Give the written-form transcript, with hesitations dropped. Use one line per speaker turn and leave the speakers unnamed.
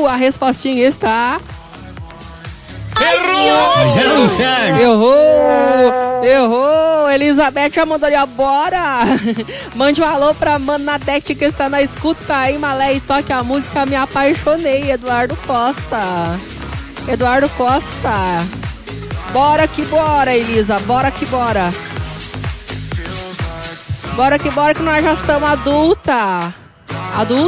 A respostinha está... Errou! Elizabeth já mandou ali, bora! Mande um alô pra Manadete que está na escuta, hein, Malé? E toque a música Me Apaixonei, Eduardo Costa. Bora que bora, Elisa, bora que bora. Bora que nós já somos adulta.